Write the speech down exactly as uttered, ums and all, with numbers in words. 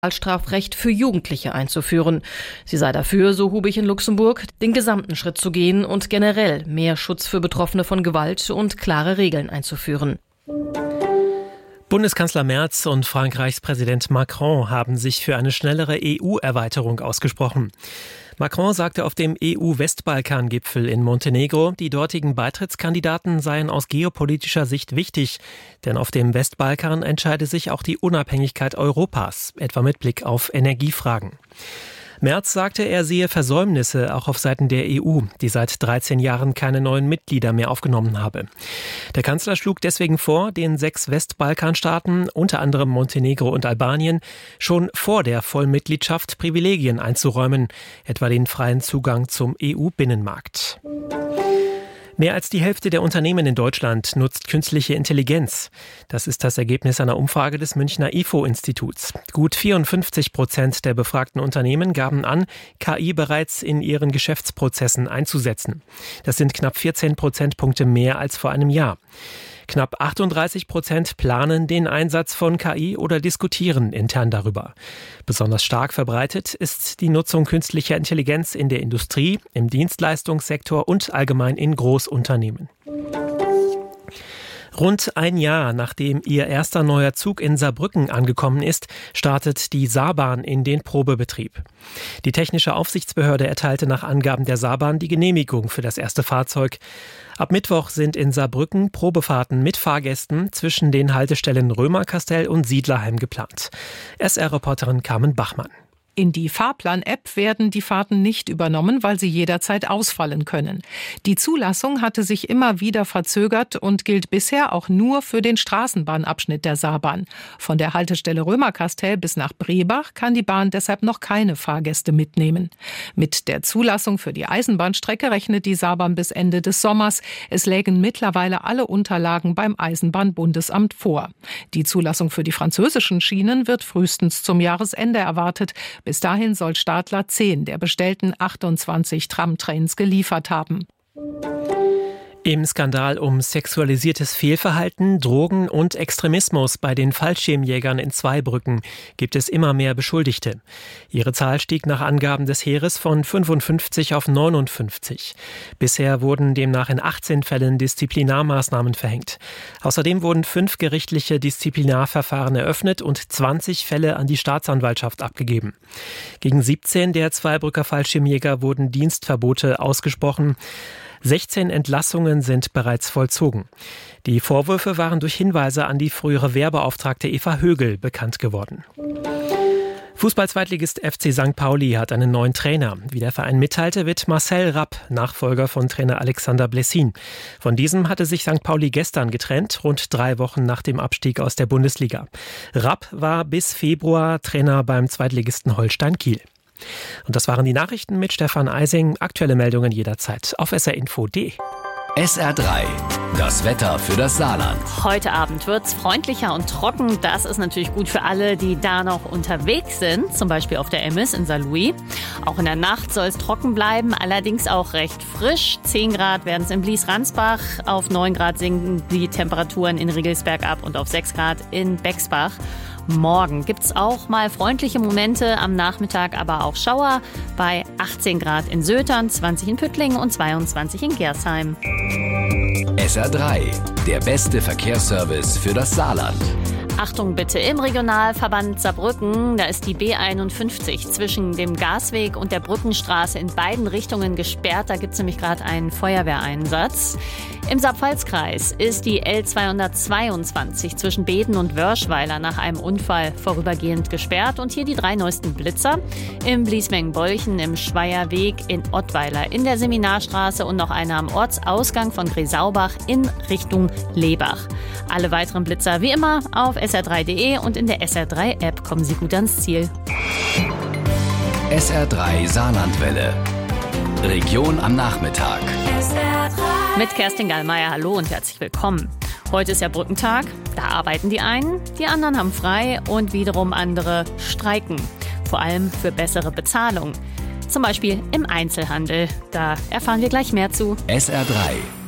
Strafrecht für Jugendliche einzuführen. Sie sei dafür, so Hubig in Luxemburg, den gesamten Schritt zu gehen und generell mehr Schutz für Betroffene von Gewalt und klare Regeln einzuführen. Bundeskanzler Merz und Frankreichs Präsident Macron haben sich für eine schnellere E U-Erweiterung ausgesprochen. Macron sagte auf dem E U-Westbalkan-Gipfel in Montenegro, die dortigen Beitrittskandidaten seien aus geopolitischer Sicht wichtig, denn auf dem Westbalkan entscheide sich auch die Unabhängigkeit Europas, etwa mit Blick auf Energiefragen. Merz sagte, er sehe Versäumnisse auch auf Seiten der E U, die seit dreizehn Jahren keine neuen Mitglieder mehr aufgenommen habe. Der Kanzler schlug deswegen vor, den sechs Westbalkanstaaten, unter anderem Montenegro und Albanien, schon vor der Vollmitgliedschaft Privilegien einzuräumen, etwa den freien Zugang zum E U-Binnenmarkt. Mehr als die Hälfte der Unternehmen in Deutschland nutzt künstliche Intelligenz. Das ist das Ergebnis einer Umfrage des Münchner I F O-Instituts. Gut vierundfünfzig Prozent der befragten Unternehmen gaben an, K I bereits in ihren Geschäftsprozessen einzusetzen. Das sind knapp vierzehn Prozentpunkte mehr als vor einem Jahr. Knapp achtunddreißig Prozent planen den Einsatz von K I oder diskutieren intern darüber. Besonders stark verbreitet ist die Nutzung künstlicher Intelligenz in der Industrie, im Dienstleistungssektor und allgemein in Großunternehmen. Rund ein Jahr nachdem ihr erster neuer Zug in Saarbrücken angekommen ist, startet die Saarbahn in den Probebetrieb. Die technische Aufsichtsbehörde erteilte nach Angaben der Saarbahn die Genehmigung für das erste Fahrzeug. Ab Mittwoch sind in Saarbrücken Probefahrten mit Fahrgästen zwischen den Haltestellen Römerkastell und Siedlerheim geplant. S R-Reporterin Carmen Bachmann. In die Fahrplan-App werden die Fahrten nicht übernommen, weil sie jederzeit ausfallen können. Die Zulassung hatte sich immer wieder verzögert und gilt bisher auch nur für den Straßenbahnabschnitt der Saarbahn. Von der Haltestelle Römerkastell bis nach Brebach kann die Bahn deshalb noch keine Fahrgäste mitnehmen. Mit der Zulassung für die Eisenbahnstrecke rechnet die Saarbahn bis Ende des Sommers. Es lägen mittlerweile alle Unterlagen beim Eisenbahnbundesamt vor. Die Zulassung für die französischen Schienen wird frühestens zum Jahresende erwartet. Bis dahin soll Stadler zehn der bestellten achtundzwanzig Tramtrains geliefert haben. Im Skandal um sexualisiertes Fehlverhalten, Drogen und Extremismus bei den Fallschirmjägern in Zweibrücken gibt es immer mehr Beschuldigte. Ihre Zahl stieg nach Angaben des Heeres von fünfundfünfzig auf neunundfünfzig. Bisher wurden demnach in achtzehn Fällen Disziplinarmaßnahmen verhängt. Außerdem wurden fünf gerichtliche Disziplinarverfahren eröffnet und zwanzig Fälle an die Staatsanwaltschaft abgegeben. Gegen siebzehn der Zweibrücker Fallschirmjäger wurden Dienstverbote ausgesprochen. sechzehn Entlassungen sind bereits vollzogen. Die Vorwürfe waren durch Hinweise an die frühere Wehrbeauftragte Eva Högel bekannt geworden. Fußball-Zweitligist F C Sankt Pauli hat einen neuen Trainer. Wie der Verein mitteilte, wird Marcel Rapp Nachfolger von Trainer Alexander Blessin. Von diesem hatte sich Sankt Pauli gestern getrennt, rund drei Wochen nach dem Abstieg aus der Bundesliga. Rapp war bis Februar Trainer beim Zweitligisten Holstein Kiel. Und das waren die Nachrichten mit Stefan Eising. Aktuelle Meldungen jederzeit auf s r info punkt d e. S R drei, das Wetter für das Saarland. Heute Abend wird's freundlicher und trocken. Das ist natürlich gut für alle, die da noch unterwegs sind, zum Beispiel auf der Emmis in Saarlouis. Auch in der Nacht soll es trocken bleiben, allerdings auch recht frisch. zehn Grad werden es in Blies-Ransbach, auf neun Grad sinken die Temperaturen in Riegelsberg ab und auf sechs Grad in Bexbach. Morgen gibt's auch mal freundliche Momente am Nachmittag, aber auch Schauer bei achtzehn Grad in Sötern, zwanzig in Püttlingen und zweiundzwanzig in Gersheim. S R drei, der beste Verkehrsservice für das Saarland. Achtung bitte, im Regionalverband Saarbrücken, da ist die B einundfünfzig zwischen dem Gasweg und der Brückenstraße in beiden Richtungen gesperrt. Da gibt es nämlich gerade einen Feuerwehreinsatz. Im Saar-Pfalz-Kreis ist die L zweihundertzweiundzwanzig zwischen Beden und Wörschweiler nach einem Unfall vorübergehend gesperrt. Und hier die drei neuesten Blitzer im Bliesmengen-Bolchen, im Schweierweg, in Ottweiler, in der Seminarstraße und noch einer am Ortsausgang von Gresaubach in Richtung Lebach. Alle weiteren Blitzer wie immer auf s r drei punkt d e und in der S R drei App. Kommen Sie gut ans Ziel. S R drei Saarlandwelle. Region am Nachmittag. S R drei. Mit Kerstin Gallmeier, hallo und herzlich willkommen. Heute ist ja Brückentag, da arbeiten die einen, die anderen haben frei und wiederum andere streiken. Vor allem für bessere Bezahlung. Zum Beispiel im Einzelhandel. Da erfahren wir gleich mehr zu. S R drei.